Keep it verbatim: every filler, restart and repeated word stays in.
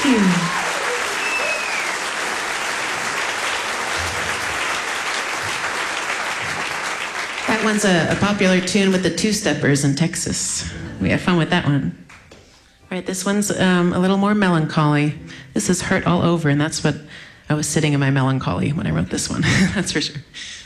you. That one's a, a popular tune with the Two-Steppers in Texas. We have fun with that one. All right, this one's um, a little more melancholy. This is Hurt All Over, and that's what I was sitting in my melancholy when I wrote this one. That's for sure.